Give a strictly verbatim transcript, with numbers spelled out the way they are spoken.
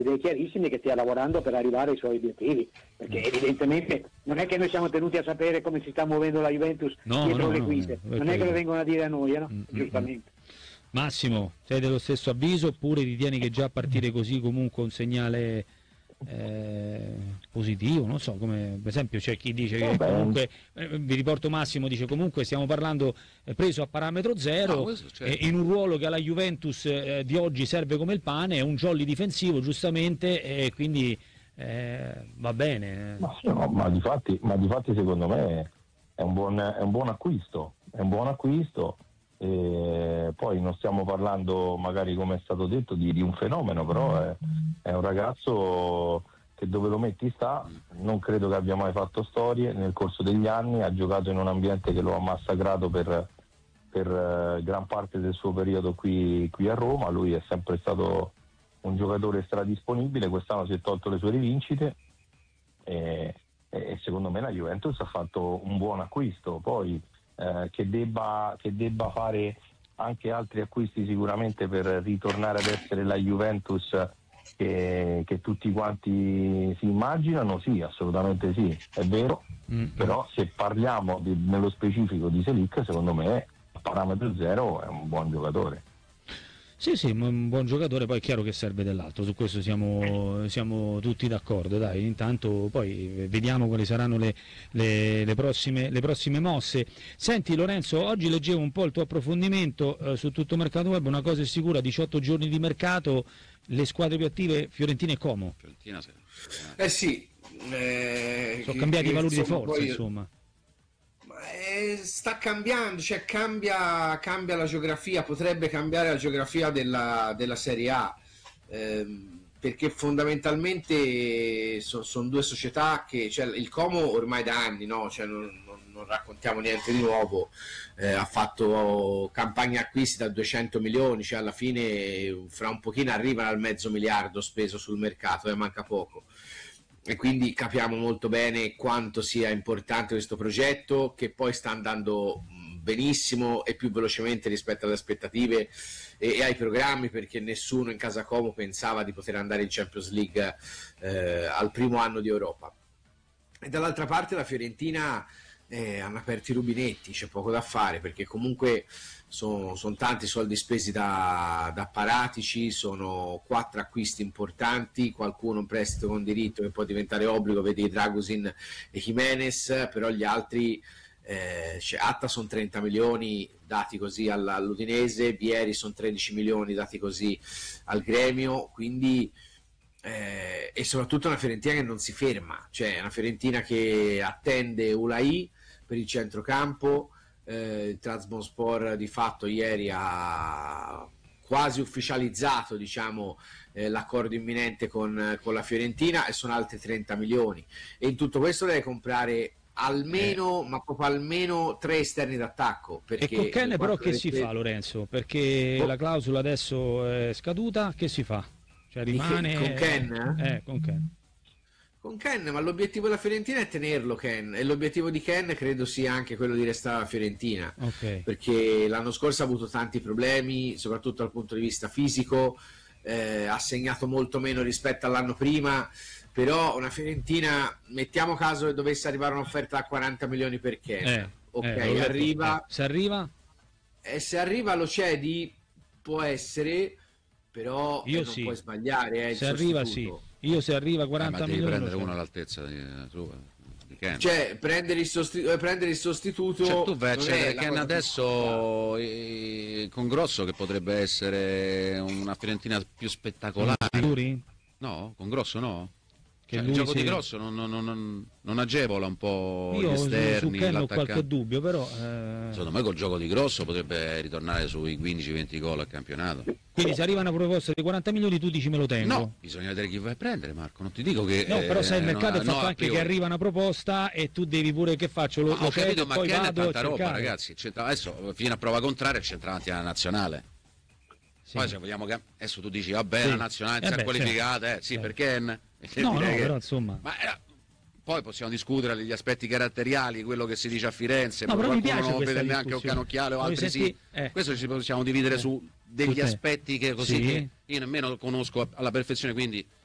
è chiarissimo che stia lavorando per arrivare ai suoi obiettivi, perché evidentemente non è che noi siamo tenuti a sapere come si sta muovendo la Juventus no, dietro no, le no, quinte, no, non è che lo vengono a dire a noi, no? Mm, Giustamente. Massimo, sei dello stesso avviso oppure ritieni che già a partire così comunque un segnale eh, positivo? Non so, come per esempio c'è chi dice che Vabbè. comunque, eh, vi riporto Massimo, dice comunque stiamo parlando eh, preso a parametro zero, No, questo certo. eh, in un ruolo che alla Juventus eh, di oggi serve come il pane, è un jolly difensivo giustamente e quindi eh, va bene. Ma, sì, no, ma difatti, ma difatti secondo me è un buon, è un buon acquisto, è un buon acquisto. E poi non stiamo parlando, magari come è stato detto, di, di un fenomeno, però è, è un ragazzo che dove lo metti sta. Non credo che abbia mai fatto storie nel corso degli anni, ha giocato in un ambiente che lo ha massacrato per, per eh, gran parte del suo periodo qui, qui a Roma. Lui è sempre stato un giocatore stradisponibile, quest'anno si è tolto le sue rivincite e, e secondo me la Juventus ha fatto un buon acquisto. Poi Eh, che debba, che debba fare anche altri acquisti sicuramente per ritornare ad essere la Juventus che, che tutti quanti si immaginano, sì, assolutamente sì, è vero, mm-hmm. Però se parliamo di, nello specifico di Selic, secondo me a parametro zero è un buon giocatore. Sì, sì, un buon giocatore, poi è chiaro che serve dell'altro, su questo siamo, siamo tutti d'accordo, dai, intanto poi vediamo quali saranno le, le, le, prossime, le prossime mosse. Senti Lorenzo, oggi leggevo un po' il tuo approfondimento eh, su Tutto Mercato Web, una cosa è sicura, diciotto giorni di mercato, le squadre più attive Fiorentina e Como. Fiorentina, sì. Eh sì. Eh, Sono cambiati i valori di forza, poi... insomma. Eh, sta cambiando, cioè cambia, cambia la geografia, potrebbe cambiare la geografia della, della Serie A, ehm, perché fondamentalmente sono son due società che, cioè, il Como ormai da anni, no? Cioè, non, non, non raccontiamo niente di nuovo, eh, ha fatto campagne acquisti da duecento milioni, cioè alla fine fra un pochino arrivano al mezzo miliardo speso sul mercato e eh, manca poco. E quindi capiamo molto bene quanto sia importante questo progetto, che poi sta andando benissimo e più velocemente rispetto alle aspettative e, e ai programmi, perché nessuno in casa Como pensava di poter andare in Champions League eh, al primo anno di Europa. E dall'altra parte la Fiorentina eh, hanno aperto i rubinetti, c'è poco da fare, perché comunque sono son tanti soldi spesi da, da Paratici, sono quattro acquisti importanti, qualcuno un prestito con diritto che può diventare obbligo, vedi Dragusin e Jimenez, però gli altri, eh, cioè Atta sono trenta milioni dati così all'Udinese, Vieri sono tredici milioni dati così al Gremio, quindi eh, e soprattutto una Fiorentina che non si ferma, cioè una Fiorentina che attende Ulai per il centrocampo. Eh, il Trabzonspor di fatto ieri ha quasi ufficializzato, diciamo, eh, l'accordo imminente con, con la Fiorentina, e sono altri trenta milioni, e in tutto questo deve comprare almeno, eh. ma proprio almeno tre esterni d'attacco. E con Ken però che si tre... fa, Lorenzo? Perché oh. la clausola adesso è scaduta, che si fa? Cioè rimane... Con Ken? Eh, eh con Ken. Con Ken, ma l'obiettivo della Fiorentina è tenerlo Ken, e l'obiettivo di Ken credo sia anche quello di restare alla Fiorentina, okay. Perché l'anno scorso ha avuto tanti problemi, soprattutto dal punto di vista fisico, eh, ha segnato molto meno rispetto all'anno prima, però una Fiorentina, mettiamo caso che dovesse arrivare un'offerta a quaranta milioni per Ken, eh, ok, eh, arriva, eh, se arriva? E se arriva lo cedi, può essere, però io eh, non sì. puoi sbagliare, eh, se arriva sì. Io se arriva quaranta eh, ma devi milioni prendere uno all'altezza di, di Ken. Cioè prendere il, sostitu- prendere il sostituto, cioè, tu vai a cioè, Ken adesso eh, con Grosso, che potrebbe essere una Fiorentina più spettacolare. No, con Grosso no. Cioè, il gioco si... di Grosso non, non, non, non agevola un po' io gli esterni, su Ken ho qualche dubbio, però eh... secondo me col gioco di Grosso potrebbe ritornare sui quindici venti gol al campionato. Quindi se arriva una proposta di quaranta milioni tu dici me lo tengo? No, bisogna vedere chi vai a prendere, Marco, non ti dico che... No, però se il mercato eh, è fatto no, anche che arriva una proposta e tu devi pure, che faccio? Lo, ma lo ho capito, cedo, ma poi Ken è vado tanta a roba, cercare. ragazzi, adesso fino a prova contraria c'è davanti alla nazionale. Sì. Poi se vogliamo che adesso tu dici vabbè, sì. La nazionale si è qualificata, eh, sì, certo. Per Ken. No, no, che... però insomma. Ma eh, poi possiamo discutere degli aspetti caratteriali, quello che si dice a Firenze, no, ma però qualcuno mi piace non vede neanche Occhianocchiale o altri senti... sì. Eh. Questo ci possiamo dividere eh. su degli aspetti che così sì. che io nemmeno conosco alla perfezione, quindi